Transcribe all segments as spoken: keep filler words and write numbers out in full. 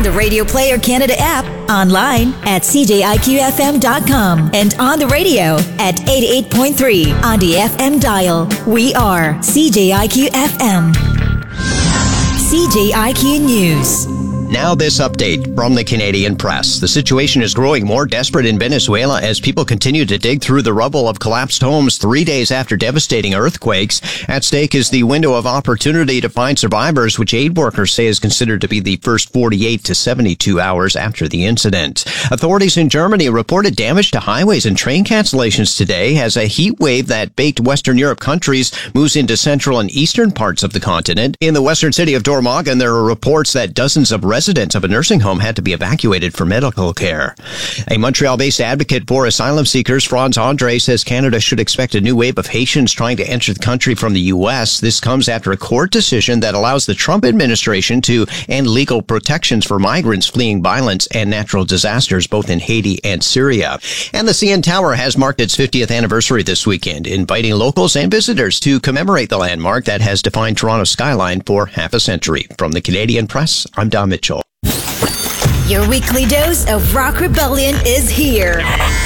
on the Radio Player Canada app, online at c j i q f m dot com, and on the radio at eighty-eight point three on the F M dial. We are C J I Q F M. C J I Q News. Now this update from the Canadian Press. The situation is growing more desperate in Venezuela as people continue to dig through the rubble of collapsed homes three days after devastating earthquakes. At stake is the window of opportunity to find survivors, which aid workers say is considered to be the first forty-eight to seventy-two hours after the incident. Authorities in Germany reported damage to highways and train cancellations today as a heat wave that baked Western Europe countries moves into central and eastern parts of the continent. In the western city of Dormagen, there are reports that dozens of residents Residents of a nursing home had to be evacuated for medical care. A Montreal-based advocate for asylum seekers, Franz Andre, says Canada should expect a new wave of Haitians trying to enter the country from the U S. This comes after a court decision that allows the Trump administration to end legal protections for migrants fleeing violence and natural disasters, both in Haiti and Syria. And the C N Tower has marked its fiftieth anniversary this weekend, inviting locals and visitors to commemorate the landmark that has defined Toronto's skyline for half a century. From the Canadian Press, I'm Don Mitchell. Your weekly dose of Rock Rebellion is here.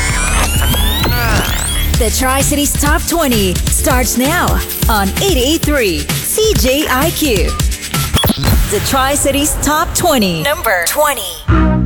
The Tri-Cities Top twenty starts now on eighty-eight point three C J I Q. The Tri-Cities Top twenty. Number twenty.